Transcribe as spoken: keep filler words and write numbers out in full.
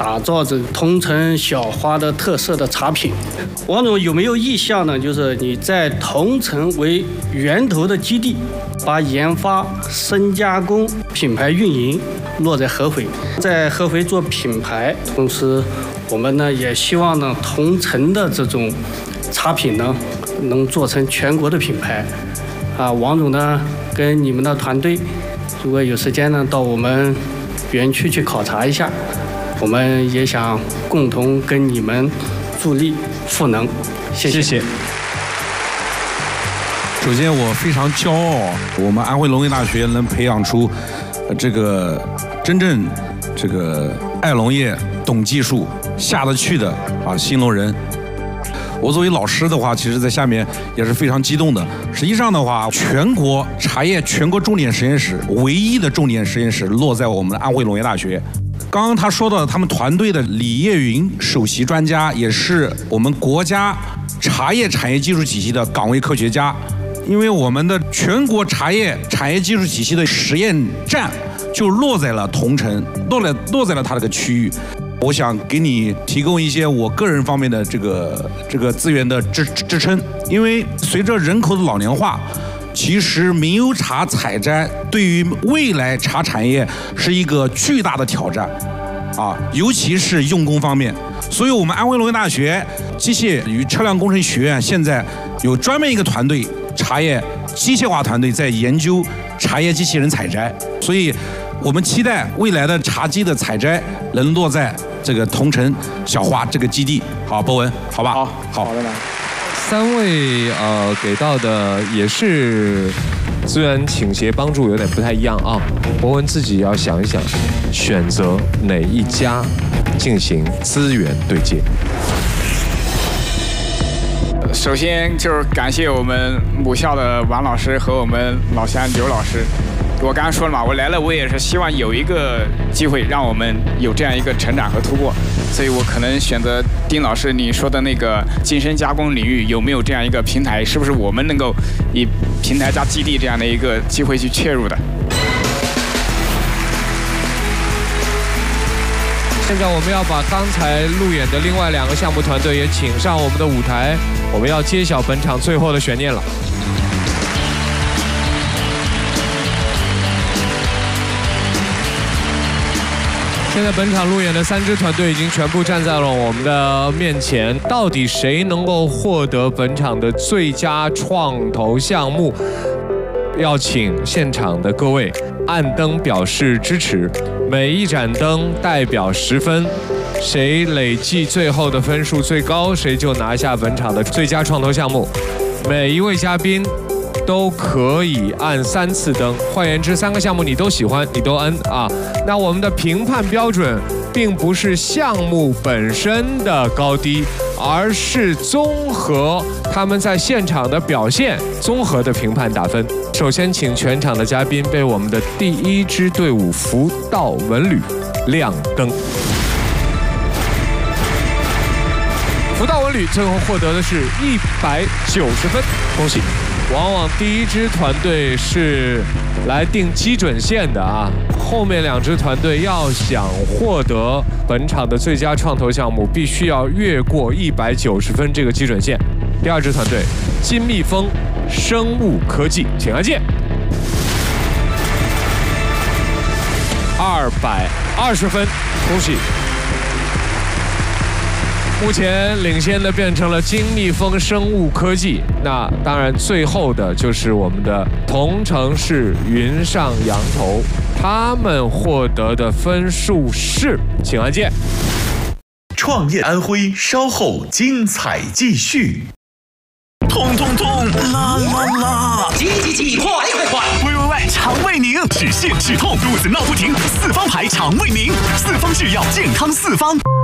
打造这桐城小花的特色的茶品。王总有没有意向呢？就是你在桐城为源头的基地，把研发、深加工、品牌运营落在合肥，在合肥做品牌，同时我们呢也希望呢桐城的这种茶品呢能做成全国的品牌。啊，王总呢跟你们的团队，如果有时间呢到我们园区去考察一下，我们也想共同跟你们助力赋能。谢谢。谢谢。 首先，我非常骄傲，我们安徽农业大学能培养出这个真正这个爱农业、懂技术、下得去的啊新农人。我作为老师的话，其实在下面也是非常激动的。实际上的话，全国茶叶全国重点实验室唯一的重点实验室落在我们的安徽农业大学。刚刚他说到他们团队的李业云首席专家，也是我们国家茶叶产业技术体系的岗位科学家。因为我们的全国茶叶产业技术体系的实验站就落在了桐城，落在落在了它这个区域。我想给你提供一些我个人方面的这个这个资源的支支撑，因为随着人口的老年化，其实名优茶采摘对于未来茶产业是一个巨大的挑战，啊，尤其是用工方面。所以我们安徽农业大学机械与车辆工程学院现在有专门一个团队，茶叶机械化团队在研究茶叶机器人采摘，所以我们期待未来的茶基的采摘能落在这个桐城小花这个基地。好，博文，好吧？ 好， 好， 好的呢。 三位呃给到的也是资源倾斜帮助有点不太一样啊。博文自己要想一想，选择哪一家进行资源对接。 首先就是感谢我们母校的王老师和我们老乡刘老师。我刚刚说了嘛，我来了，我也是希望有一个机会让我们有这样一个成长和突破，所以我可能选择丁老师你说的那个精深加工领域有没有这样一个平台，是不是我们能够以平台加基地这样的一个机会去切入的。 现在我们要把刚才路演的另外两个项目团队也请上我们的舞台，我们要揭晓本场最后的悬念了。现在本场路演的三支团队已经全部站在了我们的面前，到底谁能够获得本场的最佳创投项目？要请现场的各位按灯表示支持，每一盏灯代表十分，谁累计最后的分数最高，谁就拿下本场的最佳创投项目。每一位嘉宾都可以按三次灯，换言之，三个项目你都喜欢，你都按啊。那我们的评判标准并不是项目本身的高低，而是综合他们在现场的表现，综合的评判打分。首先，请全场的嘉宾为我们的第一支队伍福道文旅亮灯。福道文旅最后获得的是一百九十分，恭喜！往往第一支团队是来定基准线的啊，后面两支团队要想获得本场的最佳创投项目，必须要越过一百九十分这个基准线。第二支团队金蜜蜂生物科技，请按键。二百二十分，恭喜！目前领先的变成了金蜜蜂生物科技，那当然最后的就是我们的桐城市云上扬头，他们获得的分数是，请按键。 创业安徽稍后精彩继续。痛痛痛，啦啦啦！ 急急急，快快快！ 喂喂喂，肠胃宁，止泻止痛，肚子闹不停，四方牌肠胃宁，四方制药，健康四方。